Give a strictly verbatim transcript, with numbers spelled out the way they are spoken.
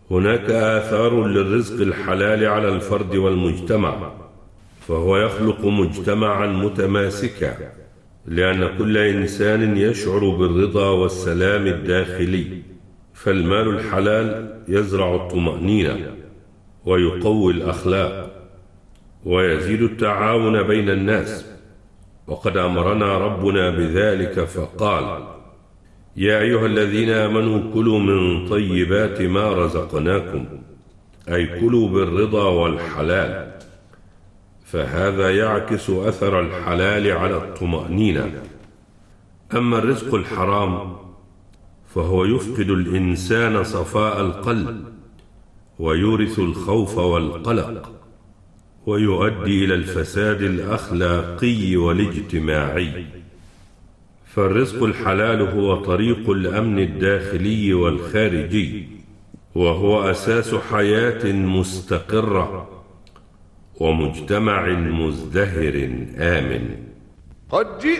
هناك آثار للرزق الحلال على الفرد والمجتمع، فهو يخلق مجتمعا متماسكا، لأن كل إنسان يشعر بالرضا والسلام الداخلي. فالمال الحلال يزرع الطمأنينة ويقوي الأخلاق ويزيد التعاون بين الناس، وقد أمرنا ربنا بذلك فقال: يا أيها الذين آمنوا كلوا من طيبات ما رزقناكم، أي كلوا بالرضا والحلال، فهذا يعكس أثر الحلال على الطمأنينة. أما الرزق الحرام فهو يفقد الإنسان صفاء القلب ويورث الخوف والقلق، ويؤدي إلى الفساد الأخلاقي والاجتماعي. فالرزق الحلال هو طريق الأمن الداخلي والخارجي، وهو أساس حياة مستقرة ومجتمع مزدهر آمن.